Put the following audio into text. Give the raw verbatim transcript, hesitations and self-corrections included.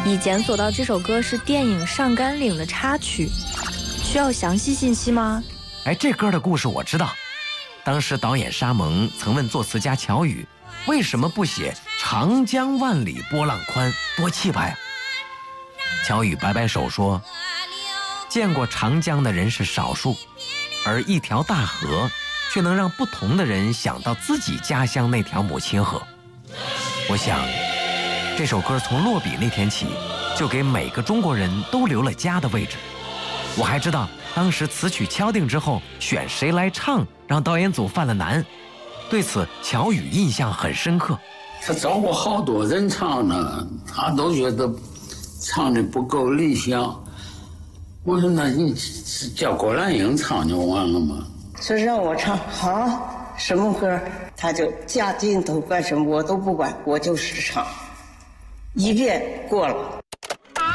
已检索到这首歌是电影《上甘岭》的插曲，需要详细信息吗？ 哎，这歌的故事我知道。当时导演沙蒙曾问作词家乔羽，为什么不写长江万里波浪宽，多气派啊？乔羽摆摆手说，见过长江的人是少数，而一条大河却能让不同的人想到自己家乡那条母亲河。我想这首歌从落笔那天起就给每个中国人都留了家的位置。我还知道当时词曲敲定之后选谁来唱，让导演组犯了难，对此乔羽印象很深刻。 他找过好多人唱呢，他都觉得唱的不够理想。我说那你叫郭兰英唱就完了吗？ 说让我唱好什么歌，他就加镜头干什么我都不管，我就是唱，一遍过了。